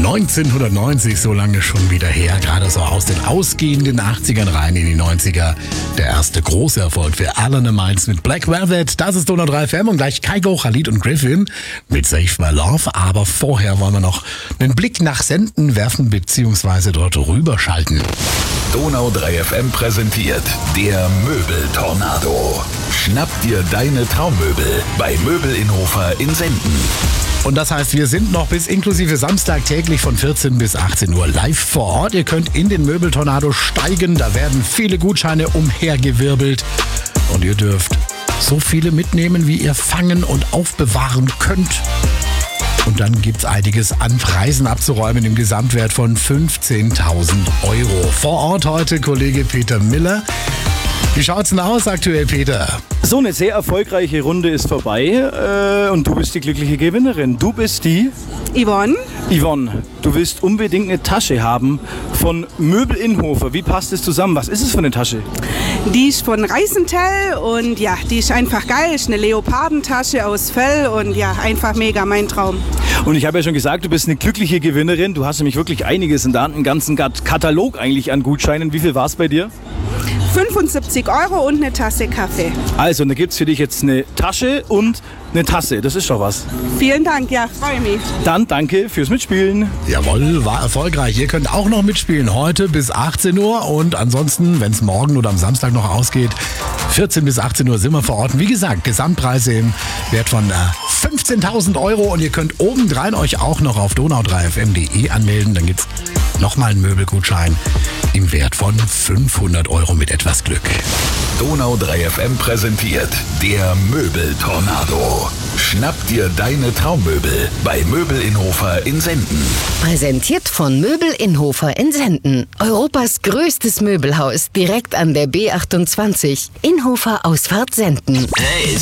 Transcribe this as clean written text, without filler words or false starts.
1990, so lange schon wieder her, gerade so aus den ausgehenden 80ern rein in die 90er. Der erste große Erfolg für Alan Miles mit Black Velvet. Das ist Donau 3 FM und gleich Kygo, Khalid und Griffin mit Save My Love. Aber vorher wollen wir noch einen Blick nach Senden werfen bzw. dort rüberschalten. Donau 3 FM präsentiert der Möbeltornado. Schnapp dir deine Traummöbel bei Möbel-Innhofer in Senden. Und das heißt, wir sind noch bis inklusive Samstag täglich von 14 bis 18 Uhr live vor Ort. Ihr könnt in den Möbeltornado steigen, da werden viele Gutscheine umhergewirbelt. Und ihr dürft so viele mitnehmen, wie ihr fangen und aufbewahren könnt. Und dann gibt's einiges an Preisen abzuräumen im Gesamtwert von 15.000 Euro. Vor Ort heute Kollege Peter Miller. Wie schaut's denn aus aktuell, Peter? So eine sehr erfolgreiche Runde ist vorbei und du bist die glückliche Gewinnerin. Du bist die Yvonne. Yvonne, du willst unbedingt eine Tasche haben von Möbel-Innhofer. Wie passt es zusammen? Was ist es für eine Tasche? Die ist von Reisentel und ja, die ist einfach geil. Ist eine Leopardentasche aus Fell und ja, einfach mega mein Traum. Und ich habe ja schon gesagt, du bist eine glückliche Gewinnerin. Du hast nämlich wirklich einiges in der Hand, einen ganzen Katalog eigentlich an Gutscheinen. Wie viel war es bei dir? 75 Euro und eine Tasse Kaffee. Also, da gibt es für dich jetzt eine Tasche und eine Tasse. Das ist schon was. Vielen Dank, ja, freue mich. Dann danke fürs Mitspielen. Jawohl, war erfolgreich. Ihr könnt auch noch mitspielen heute bis 18 Uhr und ansonsten, wenn es morgen oder am Samstag noch ausgeht, 14 bis 18 Uhr sind wir vor Ort. Wie gesagt, Gesamtpreise im Wert von 15.000 Euro und ihr könnt obendrein euch auch noch auf donau3fm.de anmelden. Dann gibt's nochmal einen Möbelgutschein im Wert von 500 Euro mit etwas Glück. Donau 3 FM präsentiert der Möbeltornado. Schnapp dir deine Traummöbel bei Möbel-Innhofer in Senden. Präsentiert von Möbel-Innhofer in Senden. Europas größtes Möbelhaus direkt an der B28. Innhofer Ausfahrt Senden. Hey.